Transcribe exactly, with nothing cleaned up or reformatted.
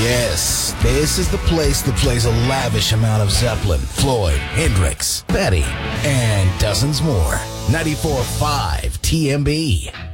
Yes, this is the place that plays a lavish amount of Zeppelin, Floyd, Hendrix, Betty, and dozens more. ninety-four point five T M B.